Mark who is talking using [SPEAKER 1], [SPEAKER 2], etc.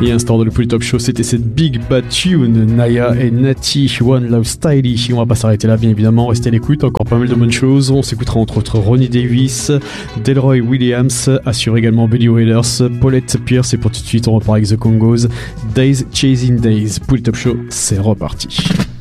[SPEAKER 1] Et instant dans le Polytop Show, c'était cette Big Bad Tune, Naya et Nati, One Love Styly. On va pas s'arrêter là, bien évidemment, restez à l'écoute, encore pas mal de bonnes choses. On s'écoutera entre autres Ronnie Davis, Delroy Williams, assure également Billy Whalers, Paulette Pierce, et pour tout de suite on repart avec The Congos, Days Chasing Days. Polytop Show, c'est reparti.